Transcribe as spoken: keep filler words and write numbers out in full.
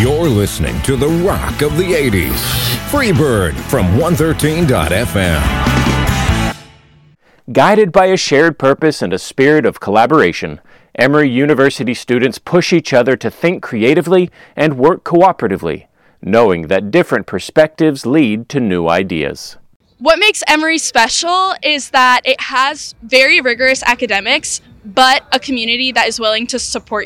You're listening to the rock of the eighties. Freebird from one thirteen dot f m. Guided by a shared purpose and a spirit of collaboration, Emory University students push each other to think creatively and work cooperatively, knowing that different perspectives lead to new ideas. What makes Emory special is that it has very rigorous academics, but a community that is willing to support